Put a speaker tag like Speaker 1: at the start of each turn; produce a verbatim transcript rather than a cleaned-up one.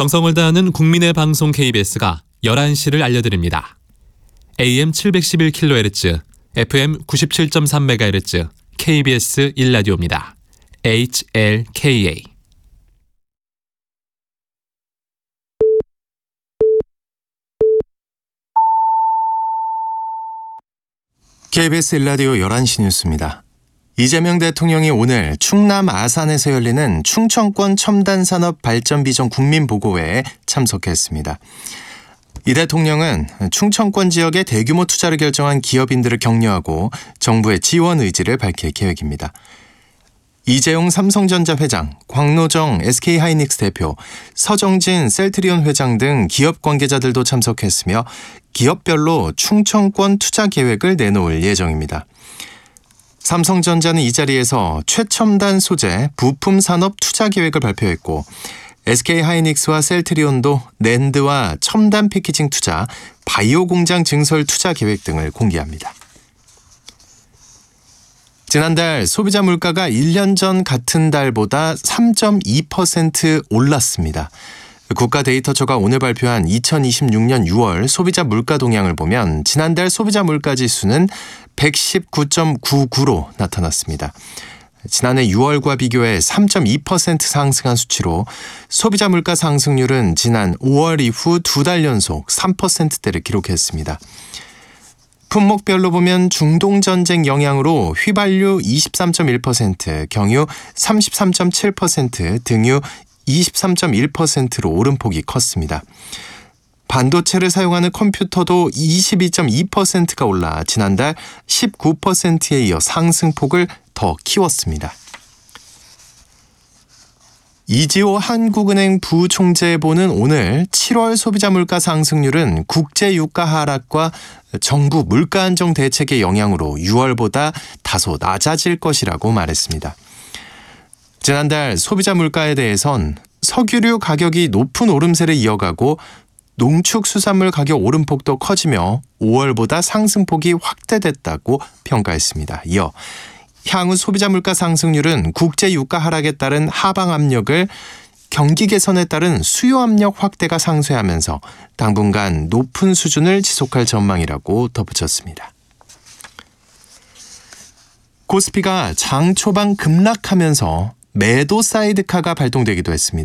Speaker 1: 정성을 다하는 국민의 방송 케이비에스가 열한 시를 알려드립니다. 에이엠 칠백십일 킬로헤르츠, 에프엠 구십칠 점 삼 메가헤르츠, 케이비에스 일 라디오입니다. 에이치엘케이에이.
Speaker 2: 케이비에스 일 라디오 열한 시 뉴스입니다. 이재명 대통령이 오늘 충남 아산에서 열리는 충청권 첨단산업 발전 비전 국민보고회에 참석했습니다. 이 대통령은 충청권 지역에 대규모 투자를 결정한 기업인들을 격려하고 정부의 지원 의지를 밝힐 계획입니다. 이재용 삼성전자 회장, 광노정 에스케이하이닉스 대표, 서정진 셀트리온 회장 등 기업 관계자들도 참석했으며 기업별로 충청권 투자 계획을 내놓을 예정입니다. 삼성전자는 이 자리에서 최첨단 소재 부품 산업 투자 계획을 발표했고 에스케이하이닉스와 셀트리온도 낸드와 첨단 패키징 투자, 바이오 공장 증설 투자 계획 등을 공개합니다. 지난달 소비자 물가가 일 년 전 같은 달보다 삼 점 이 퍼센트 올랐습니다. 국가데이터처가 오늘 발표한 이천이십육 년 유월 소비자 물가 동향을 보면 지난달 소비자 물가 지수는 백십구 점 구구로 나타났습니다. 지난해 유월과 비교해 삼 점 이 퍼센트 상승한 수치로 소비자 물가 상승률은 지난 오월 이후 두 달 연속 삼 퍼센트대를 기록했습니다. 품목별로 보면 중동전쟁 영향으로 휘발유 이십삼 점 일 퍼센트, 경유 삼십삼 점 칠 퍼센트, 등유 이십삼 점 일 퍼센트로 오름폭이 컸습니다. 반도체를 사용하는 컴퓨터도 이십이 점 이 퍼센트가 올라 지난달 십구 퍼센트에 이어 상승폭을 더 키웠습니다. 이지호 한국은행 부총재보는 오늘 칠월 소비자 물가 상승률은 국제 유가 하락과 정부 물가 안정 대책의 영향으로 유월보다 다소 낮아질 것이라고 말했습니다. 지난달 소비자 물가에 대해선 석유류 가격이 높은 오름세를 이어가고 농축수산물 가격 오름폭도 커지며 오월보다 상승폭이 확대됐다고 평가했습니다. 이어 향후 소비자 물가 상승률은 국제 유가 하락에 따른 하방 압력을 경기 개선에 따른 수요 압력 확대가 상쇄하면서 당분간 높은 수준을 지속할 전망이라고 덧붙였습니다. 코스피가 장 초반 급락하면서 매도 사이드카가 발동되기도 했습니다.